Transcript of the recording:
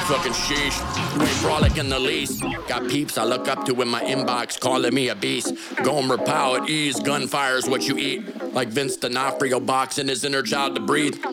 Fucking sheesh, you ain't frolic in the least. Got peeps I look up to in my inbox, calling me a beast. Gomer Pyle at ease, gunfire's what you eat. Like Vince D'Onofrio boxing his inner child to breathe.